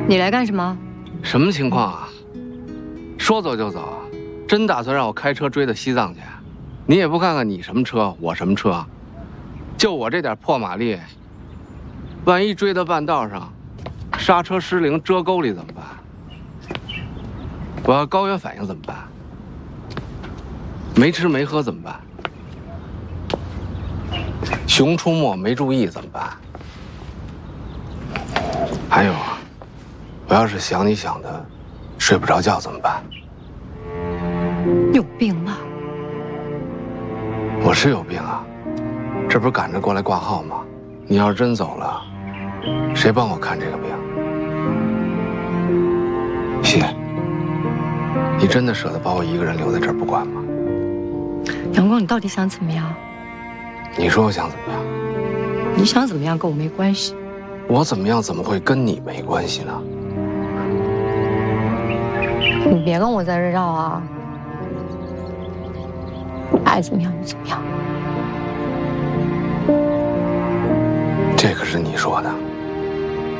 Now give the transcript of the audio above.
你来干什么？ 什么情况啊？说走就走，真打算让我开车追到西藏去？你也不看看你什么车，我什么车，就我这点破马力，万一追到半道上，刹车失灵折沟里怎么办？我要高原反应怎么办？没吃没喝怎么办？熊出没没注意怎么办？还有啊，我要是想你想的睡不着觉怎么办？ 有病吧？ 我是有病啊，这不是赶着过来挂号吗？你要是真走了，谁帮我看这个病？谢，你真的舍得把我一个人留在这儿不管吗？ 阳光，你到底想怎么样？ 你说我想怎么样？ 你想怎么样跟我没关系。 我怎么样怎么会跟你没关系呢？ 你别跟我在这绕啊！爱怎么样就怎么样。 这可是你说的。